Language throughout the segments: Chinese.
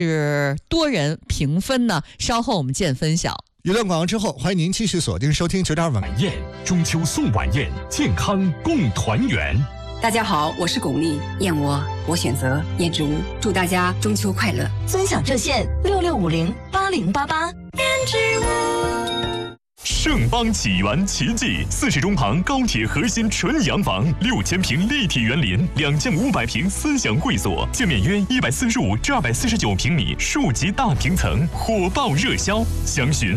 是多人评分呢？稍后我们见分晓。 娱乐广告之后，欢迎您继续锁定收听9.2晚宴，中秋送晚宴，健康共团圆。 大家好，我是巩俐，燕窝我选择燕之屋，祝大家中秋快乐。 尊享热线66508088。燕之屋。 盛邦启源奇迹，40中旁高铁核心纯洋房，6000平立体园林，2间500平思想会所，建面约145至249平米，数级大平层，火爆热销，详询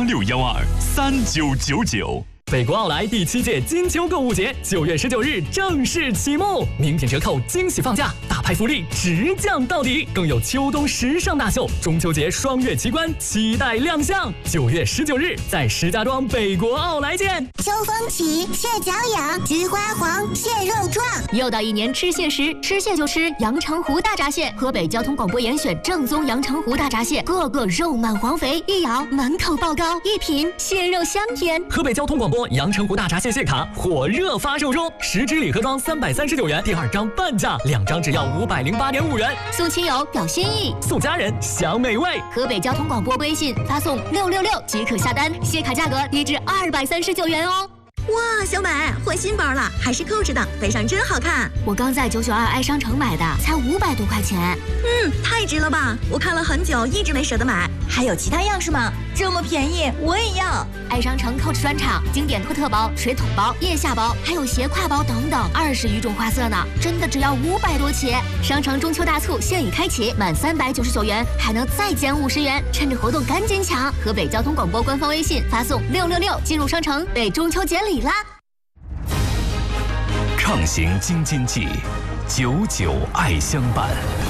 86123999。 北国奥莱第7届金秋购物节9月19日正式启幕，名品折扣惊喜放价，大派福利直降到底，更有秋冬时尚大秀、中秋节双月奇观期待亮相。9月19日在石家庄北国奥莱见。 秋风起，蟹脚痒，菊花黄，蟹肉壮。 又到一年吃蟹时，吃蟹就吃阳澄湖大闸蟹。河北交通广播严选正宗阳澄湖大闸蟹，个个肉满黄肥，一咬满口爆膏，一品蟹肉香甜。 河北交通广播阳澄湖大闸蟹蟹卡火热发售中，10支礼盒装339元，第2张半价，2张只要508.5元。 送亲友表心意， 送家人享美味。 河北交通广播微信发送666即可下单，蟹卡价格低至239元哦。 哇，小美换新包了，还是扣着的，背上真好看。 我刚在992爱商城买的，才500多块钱。 太值了吧！我看了很久，一直没舍得买。还有其他样式吗？这么便宜，我也要。 爱商城Coach专场经典托特包、水桶包、腋下包，还有斜挎包等等，20余种花色呢，真的只要500多起。商城中秋大促现已开启，满399元还能再减50元，趁着活动赶紧抢！河北交通广播官方微信发送666进入商城，被中秋节礼啦！ 畅行京津冀，99爱相伴。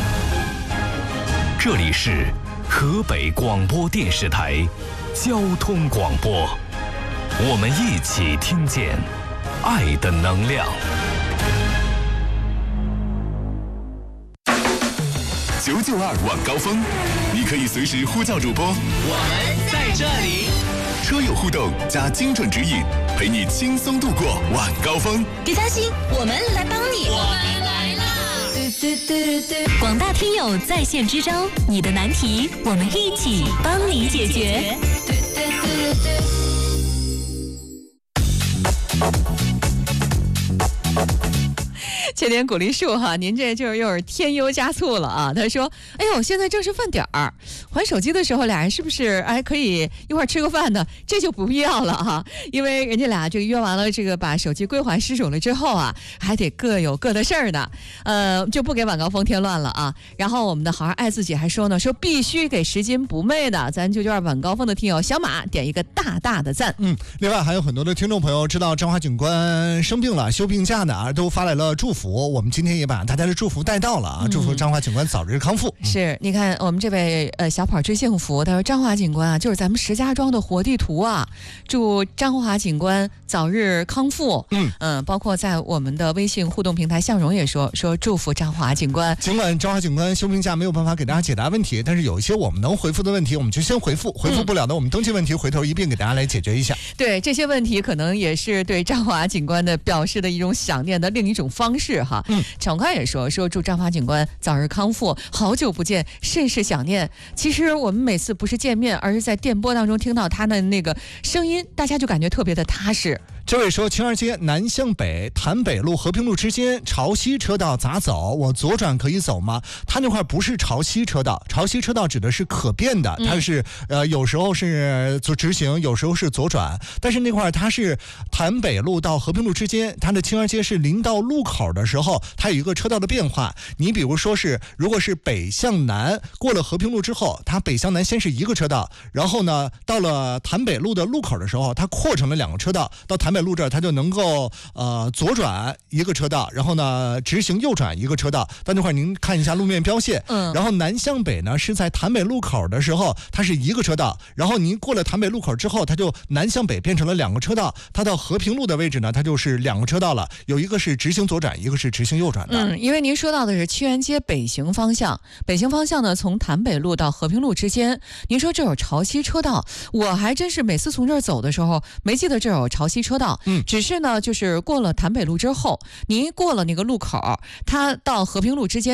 这里是河北广播电视台交通广播，我们一起听见爱的能量。992晚高峰，你可以随时呼叫主播， 我们在这里。 车友互动加精准指引，陪你轻松度过晚高峰。 别担心，我们来帮你。 我们来啦！ 广大听友在线支招，你的难题我们一起帮你解决。 切点鼓励树哈，您这就是又是添油加醋了啊！他说：“哎呦，现在正是饭点儿，还手机的时候，俩人是不是可以一块儿吃个饭呢？这就不必要了哈，因为人家俩这个约完了，这个把手机归还失主了之后啊，还得各有各的事儿呢，就不给晚高峰添乱了啊。然后我们的好好爱自己还说呢，说必须给拾金不昧的咱992晚高峰的听友小马点一个大大的赞。 另外还有很多的听众朋友知道张华警官生病了，休病假呢，都发来了祝福。我们今天也把大家的祝福带到了啊，祝福张华警官早日康复。 是，你看我们这位小跑追幸福，他说张华警官啊，就是咱们石家庄的活地图啊，祝张华警官早日康复。包括在我们的微信互动平台，向荣也说祝福张华警官。 尽管张华警官休病假没有办法给大家解答问题，但是有一些我们能回复的问题，我们就先回复，回复不了的我们登记问题回头一并给大家来解决一下。 对，这些问题可能也是对张华警官的表示的一种想念的另一种方式哈。长官也说祝张华警官早日康复，好久不见，甚是想念。其实我们每次不是见面，而是在电波当中听到他的那个声音，大家就感觉特别的踏实。 这位说，秦二街南向北潭北路和平路之间潮汐车道咋走？我左转可以走吗？他那块不是潮汐车道，潮汐车道指的是可变的，它是有时候是直行，有时候是左转，但是那块它是潭北路到和平路之间，它的秦二街是临到路口的时候，它有一个车道的变化。你比如说如果是北向南过了和平路之后，它北向南先是一个车道，然后呢到了潭北路的路口的时候，它扩成了2个车道，到潭北路这儿它就能够左转一个车道，然后呢直行右转一个车道。到那块您看一下路面标线，然后南向北呢是在潭北路口的时候它是一个车道，然后您过了潭北路口之后，它就南向北变成了2个车道，它到和平路的位置呢它就是2个车道了，有一个是直行左转，一个是直行右转的。 因为您说到的是屈原街北行方向，北行方向呢从潭北路到和平路之间，您说这有潮汐车道，我还真是每次从这儿走的时候没记得这有潮汐车道。只是呢就是过了潭北路之后，您过了那个路口，它到和平路之间